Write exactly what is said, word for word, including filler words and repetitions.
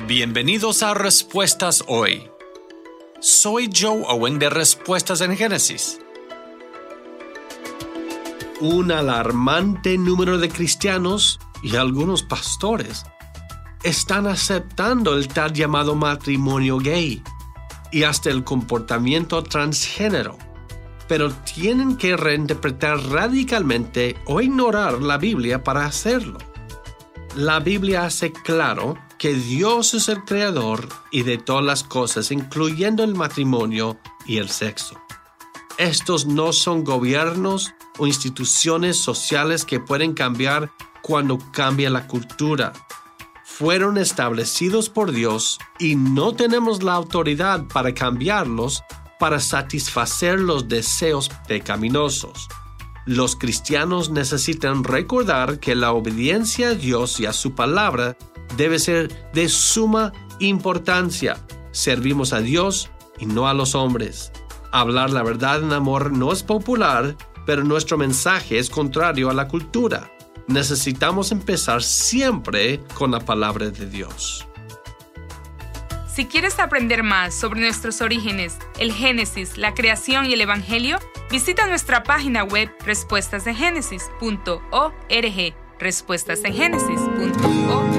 Bienvenidos a Respuestas Hoy. Soy Joe Owen de Respuestas en Génesis. Un alarmante número de cristianos y algunos pastores están aceptando el tal llamado matrimonio gay y hasta el comportamiento transgénero, pero tienen que reinterpretar radicalmente o ignorar la Biblia para hacerlo. La Biblia hace claro que Dios es el creador y de todas las cosas, incluyendo el matrimonio y el sexo. Estos no son gobiernos o instituciones sociales que pueden cambiar cuando cambia la cultura. Fueron establecidos por Dios y no tenemos la autoridad para cambiarlos para satisfacer los deseos pecaminosos. Los cristianos necesitan recordar que la obediencia a Dios y a su palabra debe ser de suma importancia. Servimos a Dios y no a los hombres. Hablar la verdad en amor no es popular, pero nuestro mensaje es contrario a la cultura. Necesitamos empezar siempre con la palabra de Dios. Si quieres aprender más sobre nuestros orígenes, el Génesis, la creación y el Evangelio, visita nuestra página web respuestas en génesis punto org. respuestas en génesis punto org